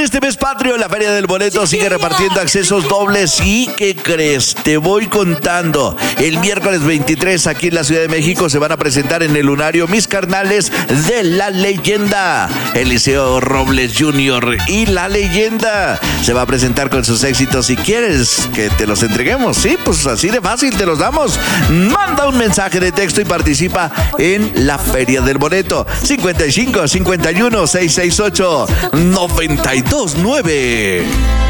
este mes patrio, la Feria del Boleto sigue repartiendo accesos dobles. ¿Y qué crees? Te voy contando. El miércoles 23 aquí en la Ciudad de México se van a presentar en el Lunario mis carnales de La Leyenda. Eliseo Robles Jr. y La Leyenda se va a presentar con sus éxitos. Si quieres que te los entreguemos, sí, pues así de fácil te los damos. Manda un mensaje de texto y participa en la Feria del Boleto. 55 51 668 929.